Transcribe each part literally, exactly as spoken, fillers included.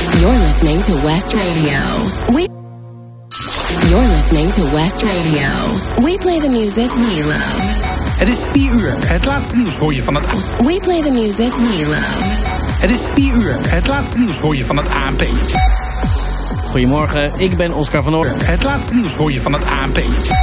You're listening to West Radio. We You're listening to West Radio. We play the music we love. Het is vier uur. Het laatste nieuws hoor je van het... We play the music we love. Het is vier uur. Het laatste nieuws hoor je van het A N P. Goedemorgen, ik ben Oscar van Oor. Het laatste nieuws hoor je van het A N P.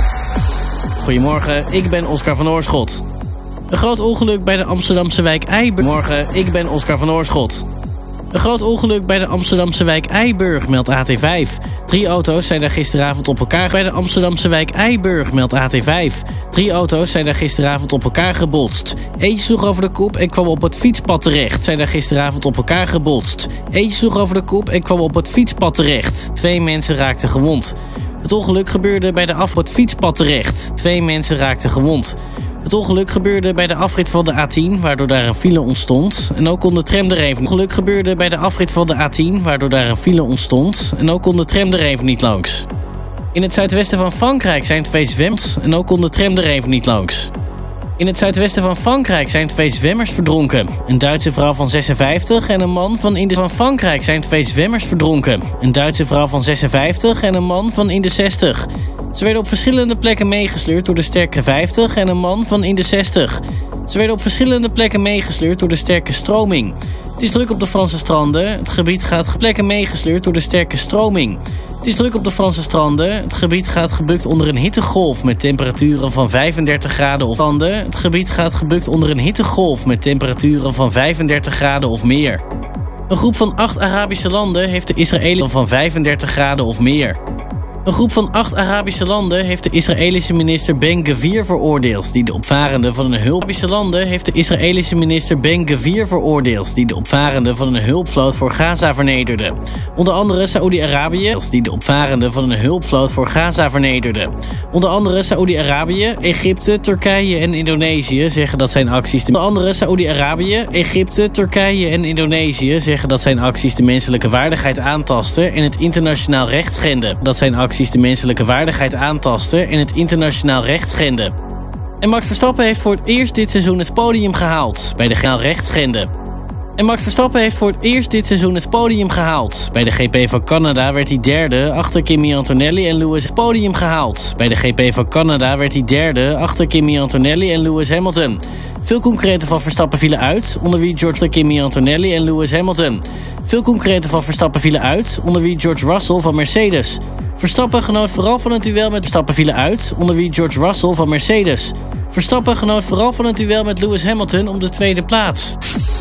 Goedemorgen, ik ben Oscar van Oorschot. Een groot ongeluk bij de Amsterdamse wijk Eiburg. Morgen, ik ben Oscar van Oorschot. Een groot ongeluk bij de Amsterdamse wijk Eiburg, meldt A T vijf. Drie auto's zijn daar gisteravond op elkaar bij de Amsterdamse wijk Eiburg, meldt A T vijf. Drie auto's zijn daar gisteravond op elkaar gebotst. Eentje sloeg over de kop en kwam op het fietspad terecht. Zijn daar gisteravond op elkaar gebotst. Eentje sloeg over de kop en kwam op het fietspad terecht. Twee mensen raakten gewond. Het ongeluk gebeurde bij de af op het fietspad terecht. Twee mensen raakten gewond. Het ongeluk gebeurde bij de afrit van de A tien, waardoor daar een file ontstond. En ook kon de tram er even... Het ongeluk gebeurde bij de afrit van de A tien, waardoor daar een file ontstond. En ook kon de tram er even niet langs. In het zuidwesten van Frankrijk zijn twee zwemmers... En ook kon de tram er even niet langs. In het zuidwesten van Frankrijk zijn twee zwemmers verdronken. Een Duitse vrouw van zesenvijftig en een man van in de... van Frankrijk zijn twee zwemmers verdronken. Een Duitse vrouw van zesenvijftig en een man van in de zestig. Ze werden op verschillende plekken meegesleurd door de sterke vijftig en een man van in de zestig. Ze werden op verschillende plekken meegesleurd door de sterke stroming. Het is druk op de Franse stranden. Het gebied gaat plekken meegesleurd door de sterke stroming. Het is druk op de Franse stranden. Het gebied gaat gebukt onder een hittegolf met temperaturen van vijfendertig graden of stranden. Het gebied gaat gebukt onder een hittegolf met temperaturen van vijfendertig graden of meer. Een groep van acht Arabische landen heeft de Israëliërs van vijfendertig graden of meer. Een groep van acht Arabische landen heeft de Israëlische minister Ben-Gvir veroordeeld, die de opvarenden van een hulp... Arabische landen heeft de Israëlische minister Ben-Gvir veroordeeld, die de opvarenden van een hulpvloot voor Gaza vernederde. Onder andere Saoedi-Arabië, die de opvarenden van een hulpvloot voor Gaza vernederde. Onder andere Saoedi-Arabië, Egypte, Turkije en Indonesië zeggen dat zijn acties... De... Onder andere Saoedi-Arabië, Egypte, Turkije en Indonesië zeggen dat zijn acties de menselijke waardigheid aantasten en het internationaal recht schenden. Dat zijn acties de menselijke waardigheid aantasten en het internationaal recht schenden. En Max Verstappen heeft voor het eerst dit seizoen het podium gehaald bij de internationaal recht schenden. En Max Verstappen heeft voor het eerst dit seizoen het podium gehaald. Bij de G P van Canada werd hij derde achter Kimi Antonelli en Lewis het podium gehaald. Bij de G P van Canada werd hij derde achter Kimi Antonelli en Lewis Hamilton. Veel concurrenten van Verstappen vielen uit, onder wie George Kimi Antonelli en Lewis Hamilton. Veel concurrenten van Verstappen vielen uit, onder wie George Russell van Mercedes. Verstappen genoot vooral van het duel met Verstappen vielen uit, onder wie George Russell van Mercedes. Verstappen genoot vooral van het duel met Lewis Hamilton om de tweede plaats.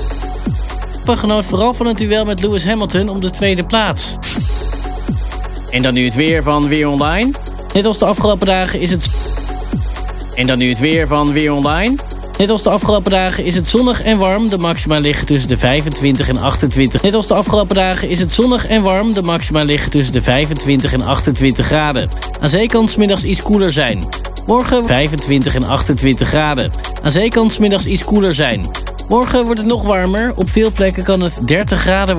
Verstappen genoot vooral van het duel met Lewis Hamilton om de tweede plaats. En dan nu het weer van Weer Online. Net als de afgelopen dagen is het... En dan nu het weer van Weer Online. Net als de afgelopen dagen is het zonnig en warm. De maxima liggen tussen de vijfentwintig en achtentwintig. Net als de afgelopen dagen is het zonnig en warm. De maxima liggen tussen de vijfentwintig en achtentwintig graden. Aan zee kan 's middags iets koeler zijn. Morgen vijfentwintig en achtentwintig graden. Aan zee kan 's middags iets koeler zijn. Morgen wordt het nog warmer. Op veel plekken kan het dertig graden worden.